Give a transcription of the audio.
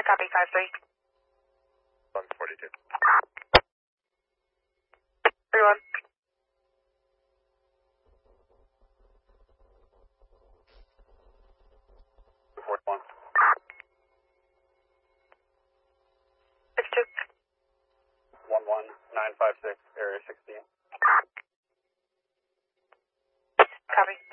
Copy 5-3. 142. 3-1. Report 1. 6-2. 11956, area 16. Copy.